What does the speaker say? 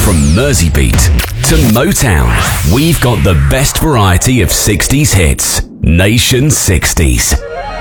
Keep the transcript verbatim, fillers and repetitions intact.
From Merseybeat to Motown, we've got the best variety of sixties hits. Nation sixties.